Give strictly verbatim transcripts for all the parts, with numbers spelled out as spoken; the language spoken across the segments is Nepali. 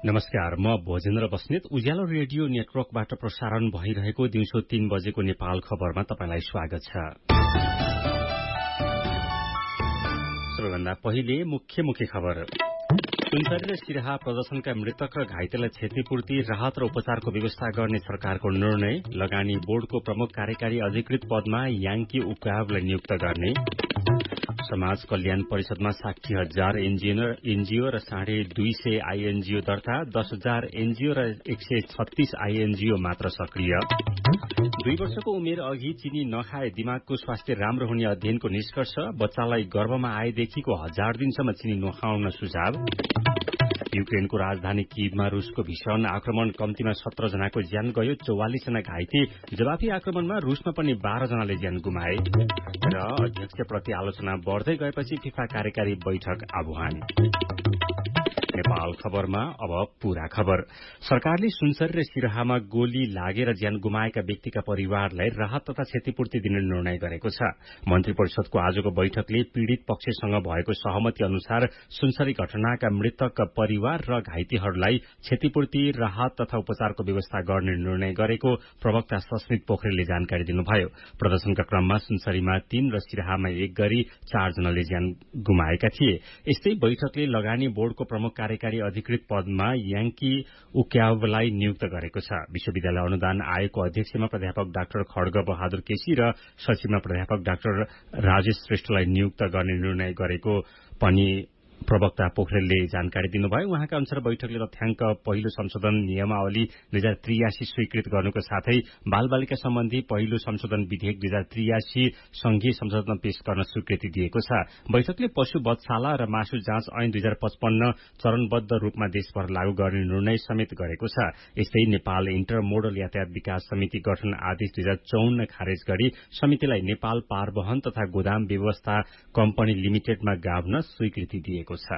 नमस्कार, म भोजेन्द्र बस्नेत उज्यालो रेडियो नेटवर्कबाट प्रसारण भइरहेको दिउँसो तीन बजेको नेपाल खबरमा तपाईंलाई स्वागत छ। सबैभन्दा पहिले मुख्य मुख्य खबर। सुनसरी र सिराहा प्रदर्शनका मृतक र घाइतेलाई क्षतिपूर्ति, राहत र उपचारको व्यवस्था गर्ने सरकारको निर्णय, लगानी बोर्डको प्रमुख कार्यकारी अधिकृत पदमा याङ्की उक्कावलाई नियुक्त गर्ने, समाज कल्याण परिषदमा साठी हजार एनजीओ र साढे दुई सय आईएनजीओ दर्ता, दस हजार एनजीओ र एक सय छत्तीस आईएनजीओ मात्र सक्रिय, दुई वर्षको उमेर अघि चिनी नखाए दिमागको स्वास्थ्य राम्रो हुने अध्ययनको निष्कर्ष, बच्चालाई गर्भमा आएदेखिको हजार दिनसम्म चिनी नखाउन सुझाव, युक्रेनको राजधानी कीवमा रूसको भीषण आक्रमण, कम्तीमा सत्र जनाको ज्यान गयो, चौवालिस जना घाइते, जवाफी आक्रमणमा रूसमा पनि बाह्र जनाले ज्यान गुमाए र अध्यक्षप्रति आलोचना बढ्दै गएपछि फिफा कार्यकारी बैठक आह्वान। नेपाल खबरमा अब पूरा खबर। सरकारले सुनसरी र सिराहामा गोली लागेर ज्यान गुमाएका व्यक्तिका परिवारलाई राहत तथा क्षतिपूर्ति दिने निर्णय गरेको छ। मन्त्री परिषदको आजको बैठकले पीड़ित पक्षसँग भएको सहमति अनुसार सुनसरी घटनाका मृतक परिवार र घाइतेहरूलाई क्षतिपूर्ति, राहत तथा उपचारको व्यवस्था गर्ने निर्णय गरेको प्रवक्ता सस्मित पोखरेलले जानकारी दिनुभयो। प्रदर्शनका क्रममा सुनसरीमा तीन र सिराहामा एक गरी चारजनाले ज्यान गुमाएका थिए। यस्तै बैठकले लगानी बोर्डको प्रमुख कार्यकारी अधिकृत पदमा याङ्की उक्यावलाई नियुक्त गरेको छ। विश्वविद्यालय अनुदान आयोगको अध्यक्षमा प्राध्यापक डाक्टर खड्ग बहादुर केसी र सचिवमा प्राध्यापक डाक्टर राजेश श्रेष्ठलाई नियुक्त गर्ने निर्णय गरेको पनि प्रवक्ता पोखरेलले जानकारी दिनुभयो। उहाँका अनुसार बैठकले तथ्याङ्क पहिलो संशोधन नियमावली दुई हजार त्रियासी स्वीकृत गर्नुको साथै बालबालिका सम्बन्धी पहिलो संशोधन विधेयक दुई हजार त्रियासी संघीय संसदमा पेश गर्न स्वीकृति दिएको छ। बैठकले पशु वधशाला र मासु जाँच ऐन दुई हजार पचपन्न चरणबद्ध रूपमा देशभर लागू गर्ने निर्णय समेत गरेको छ। यस्तै नेपाल इन्टर मोडल यातायात विकास समिति गठन आदेश दुई हजार चौन्न खारेज गरी समितिलाई नेपाल पारवहन तथा गोदाम व्यवस्था कम्पनी लिमिटेडमा गाभ्न स्वीकृति दिएको छ।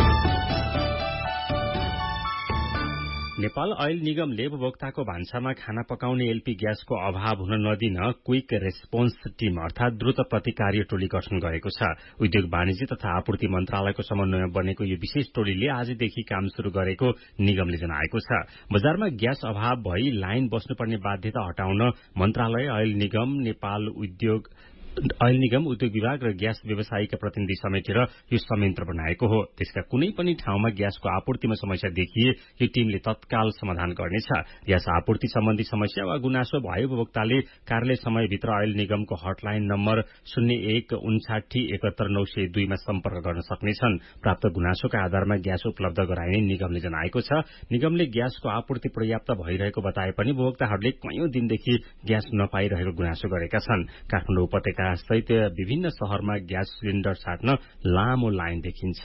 नेपाल ऐल निगमले उपभोक्ताको भान्सामा खाना पकाउने एलपी ग्यासको अभाव हुन नदिन क्विक रेस्पोन्स टीम अर्थात द्रुत प्रतिकार्य टोली गठन गरेको छ। उद्योग वाणिज्य तथा आपूर्ति मन्त्रालयको समन्वयमा बनेको यो विशेष टोलीले आजदेखि काम शुरू गरेको निगमले जनाएको छ। बजारमा ग्यास अभाव भई लाइन बस्नुपर्ने बाध्यता हटाउन मन्त्रालय, ऐल निगम, नेपाल उद्योग ऐल निगम, उद्योग विभाग र ग्यास व्यवसायीका प्रतिनिधि समेटेर यो संयन्त्र बनाएको हो। त्यसका कुनै पनि ठाउँमा ग्यासको आपूर्तिमा समस्या देखिए यो टीमले तत्काल समाधान गर्नेछ। ग्यास आपूर्ति सम्बन्धी समस्या वा गुनासो भए उपभोक्ताले कार्यालय समयभित्र ऐल निगमको हटलाइन नम्बर शून्य एक उन्साठी एकहत्तर नौ सय दुईमा सम्पर्क गर्न सक्नेछन्। प्राप्त गुनासोका आधारमा ग्यास उपलब्ध गराइने निगमले जनाएको छ। निगमले ग्यासको आपूर्ति पर्याप्त भइरहेको बताए पनि उपभोक्ताहरूले कैयौं दिनदेखि ग्यास नपाइरहेको गुनासो गरेका छन्। काठमाडौँ उपत्यका सहित विभिन्न शहरमा ग्यास सिलिण्डर साट्न लामो लाइन देखिन्छ।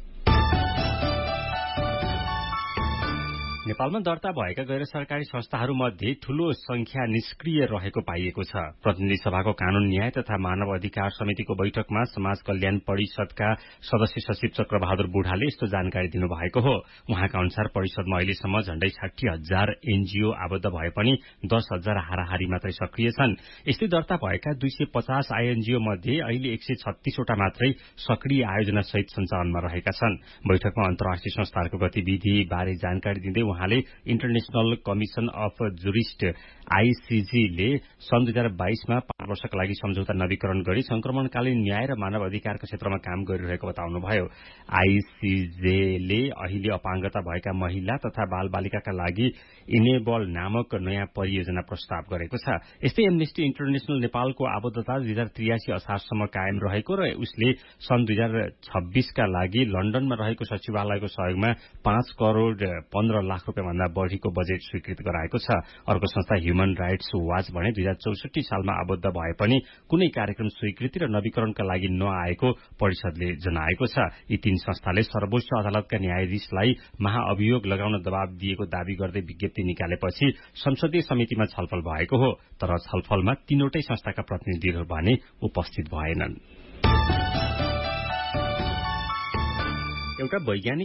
नेपालमा दर्ता भएका गैर सरकारी संस्थाहरूमध्ये ठूलो संख्या निष्क्रिय रहेको पाइएको छ। प्रतिनिधि सभाको कानून न्याय तथा मानव अधिकार समितिको बैठकमा समाज कल्याण परिषदका सदस्य सचिव चक्रबहादुर बुढाले यस्तो जानकारी दिनुभएको हो। उहाँका अनुसार परिषदमा अहिलेसम्म झण्डै साठी हजार एनजीओ आबद्ध भए पनि दस हजार हाराहारी मात्रै सक्रिय छन्। यस्तै दर्ता भएका दुई सय पचास आईएनजीओ मध्ये अहिले एक सय छत्तीसवटा मात्रै सक्रिय आयोजना सहित सञ्चालनमा रहेका छन्। बैठकमा अन्तर्राष्ट्रिय संस्थाहरूको गतिविधि बारे जानकारी दिँदै उहाँले इन्टरनेशनल कमिशन अफ जुरिस्ट आईसीजीले सन् दुई हजार बाइसमा पाँच वर्षका लागि सम्झौता नवीकरण गरी संक्रमणकालीन न्याय र मानव अधिकारका क्षेत्रमा काम गरिरहेको बताउनुभयो। आईसीजेले अहिले अपाङ्गता भएका महिला तथा बालबालिकाका लागि इनेबल नामक नयाँ परियोजना प्रस्ताव गरेको छ। यस्तै एमनेस्टी इन्टरनेशनल नेपालको आबद्धता दुई हजार त्रियासी असारसम्म कायम रहेको र उसले सन् दुई हजार छब्बीसका लागि लन्डनमा रहेको सचिवालयको सहयोगमा पाँच करोड़ पन्ध्र लाख रुपियाँ भन्दा बढ़ीको बजेट स्वीकृत गराएको छ। अर्को संस्था ह्युमन राइट्स वाच भने दुई हजार चौसठी सालमा आबद्ध भए पनि कुनै कार्यक्रम स्वीकृति र नवीकरणका लागि नआएको परिषदले जनाएको छ। यी तीन संस्थाले सर्वोच्च अदालतका न्यायाधीशलाई महाअभियोग लगाउन दबाव दिएको दावी गर्दै विज्ञप्ति निकालेपछि संसदीय समितिमा छलफल भएको हो। तर छलफलमा तीनवटै संस्थाका प्रतिनिधिहरू भने उपस्थित भएनन्। एउटा वैज्ञानिक